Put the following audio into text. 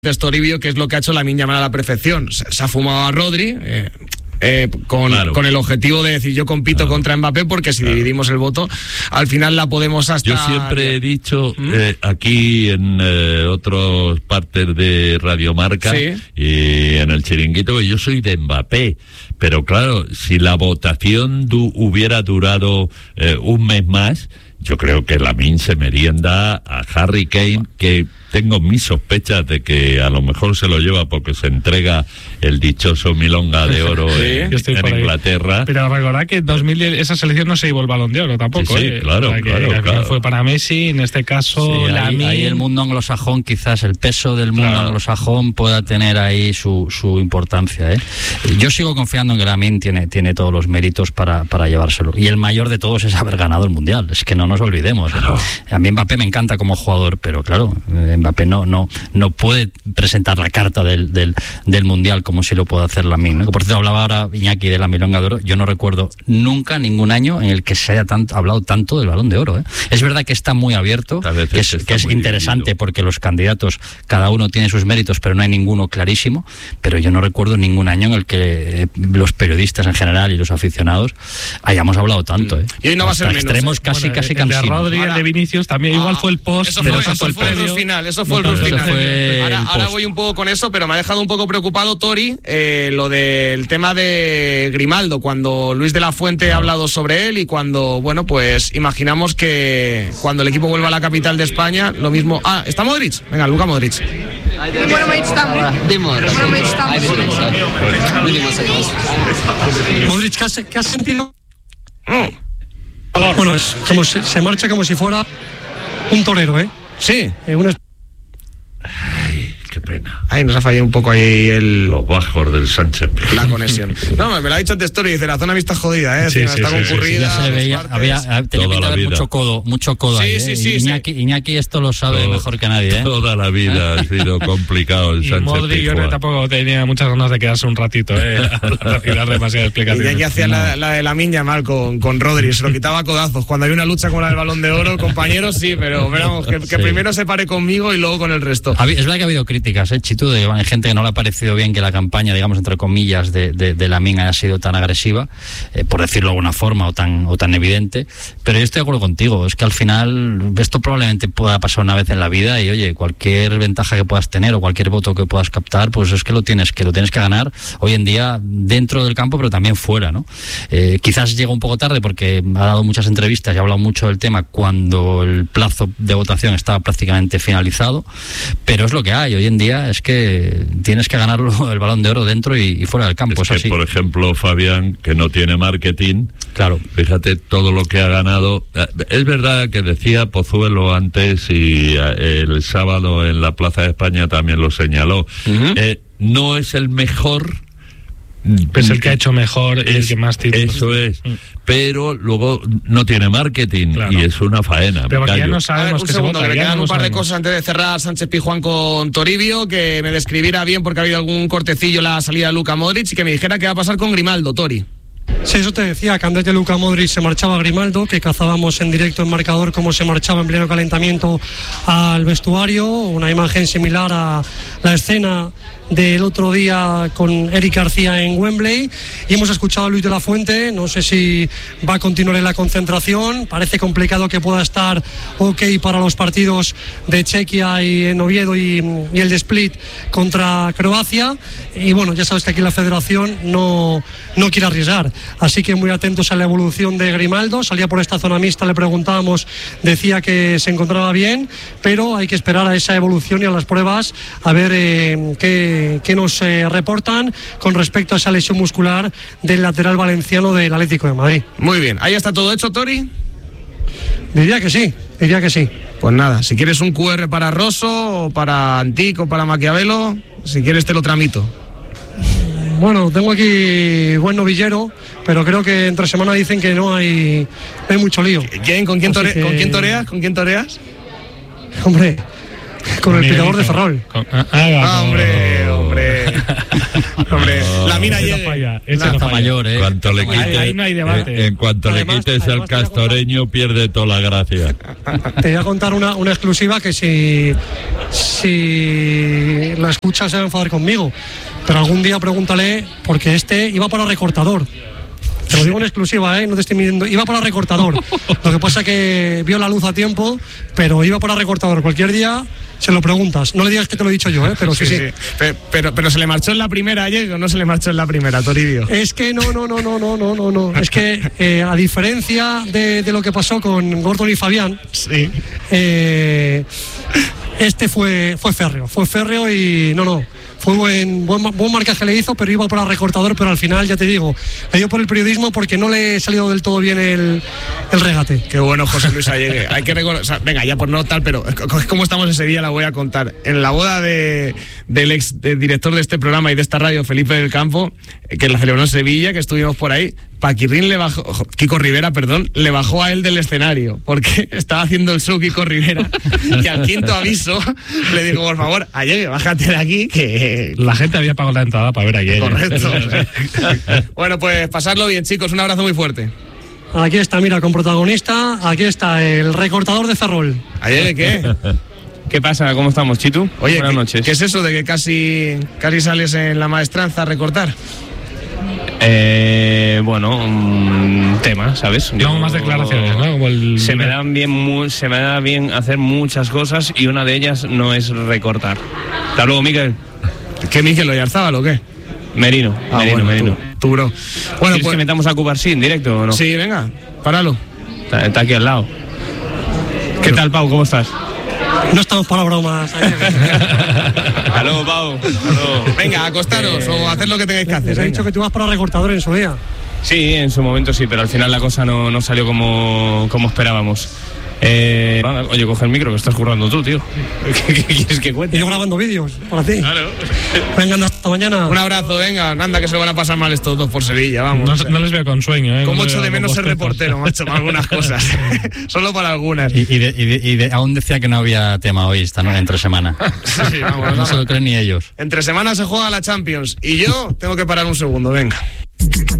Toribio, que es lo que ha hecho Lamine Yamal a la perfección. Se ha fumado a Rodri con el objetivo de decir yo compito contra Mbappé, porque si dividimos el voto al final la podemos hasta... Yo siempre he dicho aquí en otras partes de Radio Marca y en el Chiringuito que yo soy de Mbappé, pero claro, si la votación hubiera durado un mes más, yo creo que Lamine se merienda a Harry Kane, que tengo mis sospechas de que a lo mejor se lo lleva porque se entrega el dichoso milonga de oro en Inglaterra. Pero recordad que en 2000 esa selección no se llevó el Balón de Oro tampoco. Sí, claro. Fue para Messi, en este caso Lamine. Ahí el mundo anglosajón, quizás el peso del mundo anglosajón pueda tener ahí su importancia. Yo sigo confiando en que Lamine tiene todos los méritos para llevárselo. Y el mayor de todos es haber ganado el Mundial. Es que no nos olvidemos. A mí Mbappé me encanta como jugador, pero claro, Mbappé no puede presentar la carta del Mundial como si lo puede hacer Lamine, ¿no? Por cierto, hablaba ahora Iñaki de la milonga de oro. Yo no recuerdo nunca ningún año en el que se haya hablado tanto del Balón de Oro. Es verdad que está muy abierto, que es interesante dividido, porque los candidatos, cada uno tiene sus méritos, pero no hay ninguno clarísimo. Pero yo no recuerdo ningún año en el que los periodistas en general y los aficionados hayamos hablado tanto. Y hoy no va a ser menos, extremos casi cansinos. El de Rodri, el de Vinicius también, igual fue el post, eso fue el run final. Ahora voy un poco con eso, pero me ha dejado un poco preocupado, Tori, lo del tema de Grimaldo, cuando Luis de la Fuente ha hablado sobre él y cuando, bueno, pues imaginamos que cuando el equipo vuelva a la capital de España, lo mismo... ¿está Modric? Venga, Luka Modric. Modric, ¿qué has sentido? Bueno, es como se marcha como si fuera un torero, Sí. Ay, qué pena. Nos ha fallado un poco ahí los bajos del Sánchez. La conexión. No, me lo ha dicho antes Tori, dice la zona vista jodida, está concurrida. Ya se veía, tenía que haber mucho codo ahí. Iñaki esto lo sabe mejor que nadie. Toda la vida ha sido complicado el Sánchez. Y Modri, yo tampoco tenía muchas ganas de quedarse un ratito, dar demasiada explicación. Iñaki hacía la de Lamine Yamal con Rodri, se lo quitaba a codazos. Cuando hay una lucha con la del Balón de Oro, compañeros, sí, pero vamos, que primero se pare conmigo y luego con el resto. Es verdad que ha habido críticas, Chitu, hay gente que no le ha parecido bien que la campaña, digamos, entre comillas, de Lamine haya sido tan agresiva, por decirlo de alguna forma, o tan evidente, pero yo estoy de acuerdo contigo, es que al final esto probablemente pueda pasar una vez en la vida y, oye, cualquier ventaja que puedas tener o cualquier voto que puedas captar, pues es que lo tienes que ganar hoy en día dentro del campo, pero también fuera, ¿no? Quizás llega un poco tarde porque ha dado muchas entrevistas y ha hablado mucho del tema cuando el plazo de votación estaba prácticamente finalizado, pero es lo que hay. Hoy en día es que tienes que ganarlo el Balón de Oro dentro y fuera del campo. Es que, así. Por ejemplo, Fabián, que no tiene marketing, fíjate todo lo que ha ganado. Es verdad que decía Pozuelo antes y el sábado en la Plaza de España también lo señaló. No es el mejor, es el que ha hecho mejor y el que más títulos. Eso es. Pero luego no tiene marketing y es una faena. Pero ya no sabemos un segundo, que me quedan un par de cosas antes de cerrar. Sánchez Pizjuán con Toribio, que me describiera bien porque ha habido algún cortecillo la salida de Luka Modric y que me dijera qué va a pasar con Grimaldo, Tori. Sí, eso te decía, que antes de Luka Modric se marchaba Grimaldo, que cazábamos en directo en marcador cómo se marchaba en pleno calentamiento al vestuario, una imagen similar a la escena del otro día con Eric García en Wembley, y hemos escuchado a Luis de la Fuente. No sé si va a continuar en la concentración, parece complicado que pueda estar para los partidos de Chequia y en Oviedo y el de Split contra Croacia, y bueno, ya sabes que aquí la federación no quiere arriesgar, así que muy atentos a la evolución de Grimaldo. Salía por esta zona mixta, le preguntábamos, decía que se encontraba bien, pero hay que esperar a esa evolución y a las pruebas a ver qué nos reportan con respecto a esa lesión muscular del lateral valenciano del Atlético de Madrid. Muy bien, ¿ahí está todo hecho, Tori? Diría que sí. Pues nada, si quieres un QR para Rosso o para Antic o para Maquiavelo, si quieres te lo tramito. Bueno, tengo aquí buen novillero, pero creo que entre semana dicen que no hay mucho lío. ¿Con quién toreas? Hombre, con el picador de Ferrol. Hombre. Hombre, la mina llega. Está mayor, ¿eh? Cuanto le quites, ahí no hay debate. En cuanto Además, le quites el castoreño, pierde toda la gracia. Te voy a contar una exclusiva que si la escuchas se va a enfadar conmigo, pero algún día pregúntale, porque iba para recortador. Te lo digo en exclusiva, no te estoy midiendo. Iba para recortador. Lo que pasa es que vio la luz a tiempo, pero iba para recortador. Cualquier día se lo preguntas. No le digas que te lo he dicho yo, pero sí. Pero se le marchó en la primera ayer, ¿o no se le marchó en la primera, Toribio? Es que no. Es que a diferencia de lo que pasó con Gordon y Fabián, sí. Este fue férreo y no. Fue buen marcaje le hizo, pero iba para recortador, pero al final, ya te digo, le dio por el periodismo porque no le salió del todo bien el regate. Qué bueno, José Luis Allegue. Hay que recordar, o sea, venga, ya por no tal, pero como estamos ese día la voy a contar. En la boda del director de este programa y de esta radio, Felipe del Campo, que la celebró en Sevilla, que estuvimos por ahí, Kiko Rivera, le bajó a él del escenario, porque estaba haciendo el show Kiko Rivera, y al quinto aviso le dijo, por favor, Allegue, bájate de aquí, que... La gente había pagado la entrada para ver a Allegue. Correcto. Bueno, pues pasarlo bien, chicos, un abrazo muy fuerte. Aquí está, mira, con protagonista, aquí está el recortador de Ferrol. Allegue, ¿qué? ¿Qué pasa? ¿Cómo estamos, Chitu? Oye, buenas noches. ¿Qué es eso de que casi sales en la maestranza a recortar? Bueno, un tema, ¿sabes? Yo más declaraciones, ¿no? Como se me da bien hacer muchas cosas y una de ellas no es recortar. Hasta luego, Miquel. ¿Qué, Miquel Oyarzábal o qué? Merino. Tú, bro. Bueno, pues que metamos a Cubarsí en directo o no? Sí, venga, páralo. Está aquí al lado. ¿Qué tal, Pau? ¿Cómo estás? No estamos para bromas. Hasta luego, Pau. Venga, acostaros o hacer lo que tengáis que hacer. Te he dicho que tú vas para recortador en su día. Sí, en su momento sí, pero al final la cosa no salió como esperábamos. Oye, coge el micro que estás currando tú, tío. ¿Qué quieres que cuente? Y yo grabando vídeos para ti. Claro. Venga, hasta mañana. Un abrazo, venga, anda que se lo van a pasar mal estos dos por Sevilla, vamos. No les veo con sueño, Como echo de menos ser reportero, macho, para algunas cosas. Solo para algunas. Y aún decía que no había tema hoy, entre semana. Sí, vamos, no se lo creen ni ellos. Entre semana se juega la Champions y yo tengo que parar un segundo, venga.